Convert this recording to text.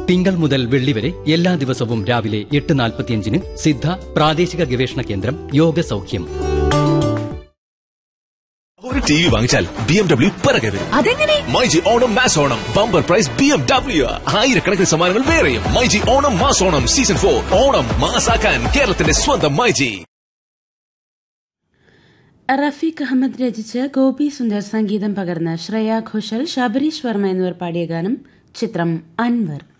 തിങ്കൾ മുതൽ വെള്ളി വരെ എല്ലാ ദിവസവും രാവിലെ 8:45 സിദ്ധ പ്രാദേശിക ഗവേഷണ കേന്ദ്രം യോഗ സൗഖ്യം. ഒരു ടി വി വാങ്ങിച്ചാൽ BMW പിറകെ വരും. അതെങ്ങനെ? MyG Onam mass Onam bumper prize BMW. ആയിരക്കണക്കിന് സമ്മാനങ്ങൾ വേറെയും. മൈജി ഓണം മാസ് ഓണം സീസൺ 4 ഓണം മാസാക്കാൻ കേരളത്തിന്റെ സ്വന്തം മൈജി. റഫീഖ് അഹമ്മദ് രചിച്ച് ഗോപി സുന്ദർ സംഗീതം പകർന്ന ശ്രേയ ഘോഷൽ, ശബരീഷ് വർമ്മ എന്നിവർ പാടിയ ഗാനം. ചിത്രം അൻവർ.